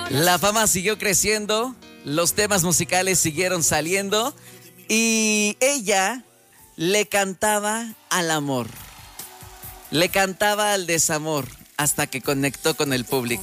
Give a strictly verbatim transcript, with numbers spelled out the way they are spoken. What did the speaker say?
La fama siguió creciendo, los temas musicales siguieron saliendo y ella le cantaba al amor, le cantaba al desamor hasta que conectó con el público.